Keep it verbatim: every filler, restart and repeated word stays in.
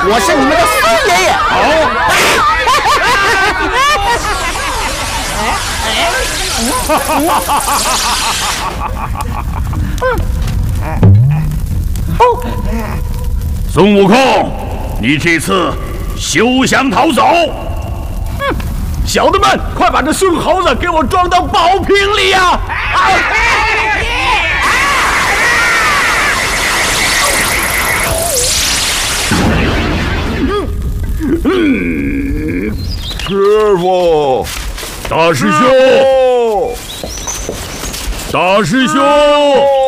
我是你们的孙爷爷。 好。孙悟空，你这次休想逃走！ 嗯，小的们，快把这孙猴子给我装到宝瓶里呀！啊！ 嗯，师傅， 大师兄，大师兄。